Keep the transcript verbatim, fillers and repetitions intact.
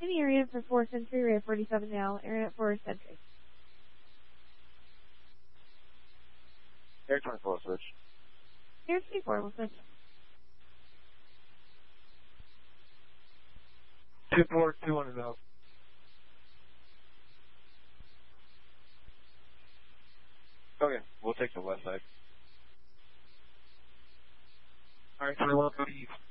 Any area for four Century, area forty-seven now, area for Century. Air twenty-four, switch. Air twenty-four, we'll switch. two four two one now. Okay, we'll take the west side. Alright, twenty-one, go east.